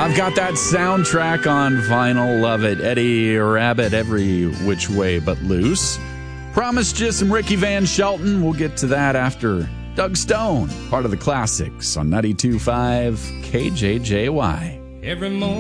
I've got that soundtrack on vinyl. Love it. Eddie Rabbitt, Every Which Way But Loose. Promised you some Ricky Van Shelton. We'll get to that after Doug Stone, part of the classics on 92.5 KJJY. Every morning